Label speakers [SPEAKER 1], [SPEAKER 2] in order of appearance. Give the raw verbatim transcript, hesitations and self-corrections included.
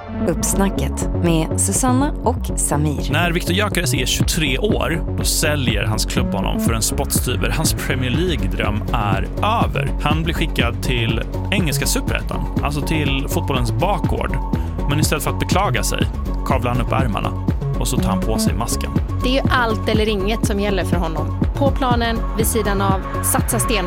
[SPEAKER 1] Uppsnacket med Susanna och Samir.
[SPEAKER 2] När Viktor Gyökeres är tjugotre år, då säljer hans klubb honom för en spottstyver. Hans Premier League-dröm är över. Han blir skickad till engelska superettan, alltså till fotbollens bakgård. Men istället för att beklaga sig kavlar han upp ärmarna och så tar han på sig masken.
[SPEAKER 3] Det är ju allt eller inget som gäller för honom. På planen, vid sidan av, satsa stenhårt